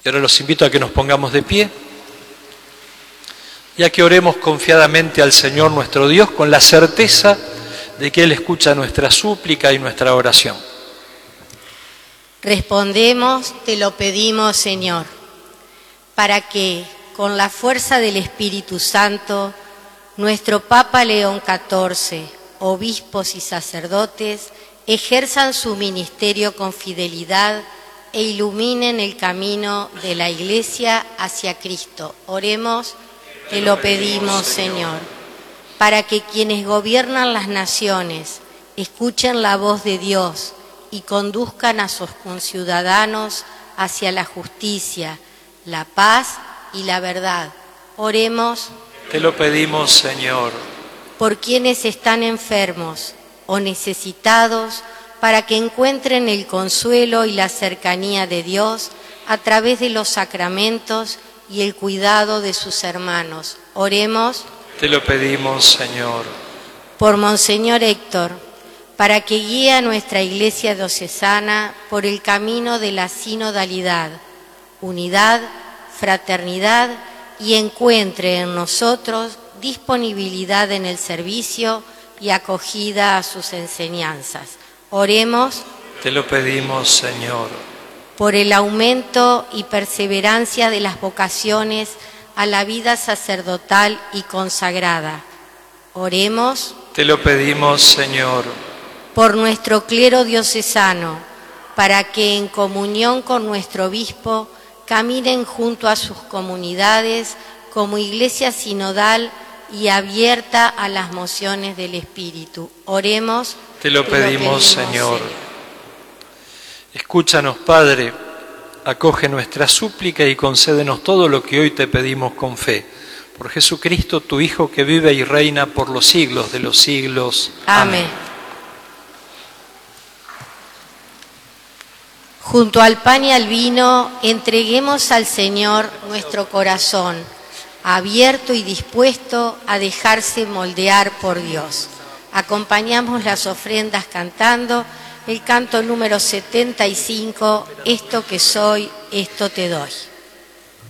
Y ahora los invito a que nos pongamos de pie y a que oremos confiadamente al Señor nuestro Dios con la certeza de que Él escucha nuestra súplica y nuestra oración. Respondemos, te lo pedimos, Señor, para que, con la fuerza del Espíritu Santo, nuestro Papa León XIV, obispos y sacerdotes, ejerzan su ministerio con fidelidad e iluminen el camino de la Iglesia hacia Cristo. Oremos, te lo pedimos, Señor, para que quienes gobiernan las naciones escuchen la voz de Dios y conduzcan a sus conciudadanos hacia la justicia, la paz y la verdad. Oremos, te lo pedimos, Señor, por quienes están enfermos o necesitados, para que encuentren el consuelo y la cercanía de Dios a través de los sacramentos y el cuidado de sus hermanos. Oremos, te lo pedimos, Señor, por Monseñor Héctor, para que guíe a nuestra Iglesia diocesana por el camino de la sinodalidad, unidad, fraternidad y encuentre en nosotros disponibilidad en el servicio y acogida a sus enseñanzas. Oremos, te lo pedimos, Señor, por el aumento y perseverancia de las vocaciones a la vida sacerdotal y consagrada. Oremos, te lo pedimos, Señor, por nuestro clero diocesano, para que en comunión con nuestro obispo caminen junto a sus comunidades como iglesia sinodal y abierta a las mociones del Espíritu. Oremos, te lo pedimos, Señor. Escúchanos, Padre, acoge nuestra súplica y concédenos todo lo que hoy te pedimos con fe. Por Jesucristo, tu Hijo, que vive y reina por los siglos de los siglos. Amén. Junto al pan y al vino, entreguemos al Señor nuestro corazón, abierto y dispuesto a dejarse moldear por Dios. Acompañamos las ofrendas cantando el canto número 75, Esto que soy, esto te doy.